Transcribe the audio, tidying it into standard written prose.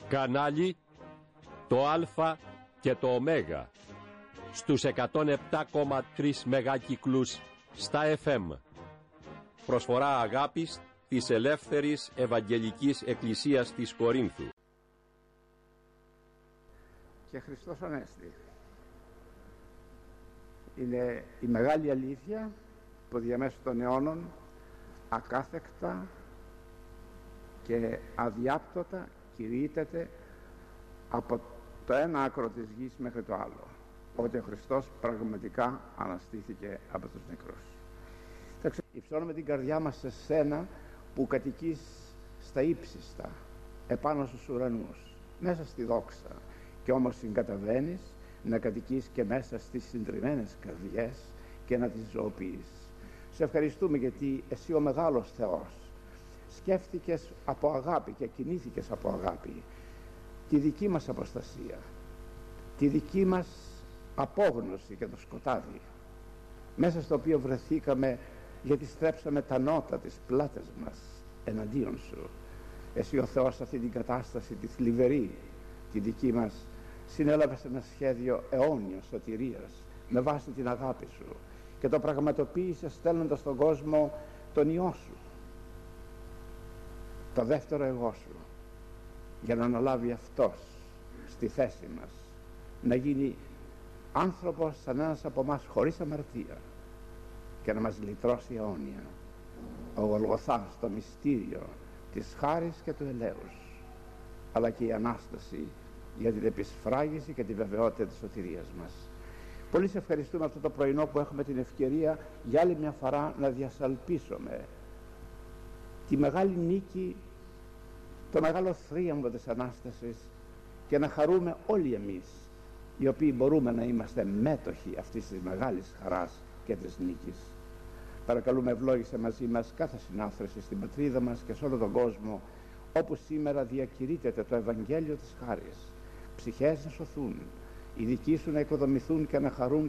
Κανάλι το Α και το Ω στους 107,3 μεγάκυκλους στα FM. Προσφορά αγάπης της Ελεύθερης Ευαγγελικής Εκκλησίας της Κορίνθου. Και Χριστός Ανέστη. Είναι η μεγάλη αλήθεια που διαμέσου των αιώνων ακάθεκτα και αδιάπτωτα κηρύττεται από το ένα άκρο της γης μέχρι το άλλο, ότι ο Χριστός πραγματικά αναστήθηκε από τους νεκρούς. Υψώνουμε την καρδιά μας σε σένα που κατοικείς στα ύψιστα, επάνω στους ουρανούς, μέσα στη δόξα, και όμως συγκαταβαίνεις να κατοικείς και μέσα στις συντριμμένες καρδιές και να τις ζωοποιείς. Σε ευχαριστούμε γιατί εσύ ο μεγάλος Θεός σκέφτηκες από αγάπη και κινήθηκες από αγάπη τη δική μας αποστασία, τη δική μας απόγνωση και το σκοτάδι μέσα στο οποίο βρεθήκαμε, γιατί στρέψαμε τα νότα της πλάτες μας εναντίον σου. Εσύ ο Θεός αυτή την κατάσταση τη θλιβερή τη δική μας συνέλαβες ένα σχέδιο αιώνιο σωτηρίας με βάση την αγάπη σου και το πραγματοποίησες στέλνοντας στον κόσμο τον Υιό σου, το δεύτερο εγώ σου, για να αναλάβει αυτός στη θέση μας, να γίνει άνθρωπος σαν ένας από εμάς χωρίς αμαρτία και να μας λυτρώσει αιώνια. Ο Γολγοθάς, το μυστήριο της χάρης και του ελέους, αλλά και η Ανάσταση για την επισφράγιση και τη βεβαιότητα της σωτηρίας μας. Πολύ σε ευχαριστούμε αυτό το πρωινό που έχουμε την ευκαιρία για άλλη μια φορά να διασαλπίσουμε τη μεγάλη νίκη, το μεγάλο θρίαμβο της Ανάστασης και να χαρούμε όλοι εμείς οι οποίοι μπορούμε να είμαστε μέτοχοι αυτής της μεγάλης χαράς και της νίκης. Παρακαλούμε, ευλόγησε μαζί μας κάθε συνάθρηση στην πατρίδα μας και σε όλο τον κόσμο, όπου σήμερα διακηρύτεται το Ευαγγέλιο της χάρης. Ψυχές να σωθούν, οι δικοί σου να οικοδομηθούν και να χαρούν